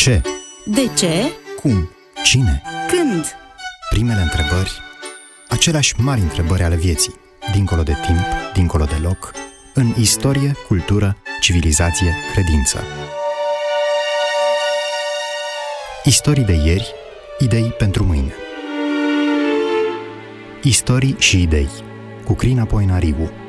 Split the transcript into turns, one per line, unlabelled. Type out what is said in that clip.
Ce?
De ce?
Cum? Cine?
Când?
Primele întrebări, aceleași mari întrebări ale vieții, dincolo de timp, dincolo de loc, în istorie, cultură, civilizație, credință. Istorii de ieri, idei pentru mâine. Istorii și idei, cu Crina Poenariu.